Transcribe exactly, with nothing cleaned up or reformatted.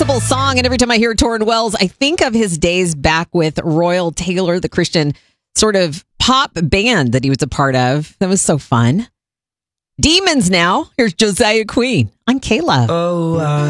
danceable song. And every time I hear Torrin Wells, I think of his days back with Royal Taylor, the Christian sort of pop band that he was a part of. That was so fun. Demons now. Here's Josiah Queen. I'm Kayla. Oh, uh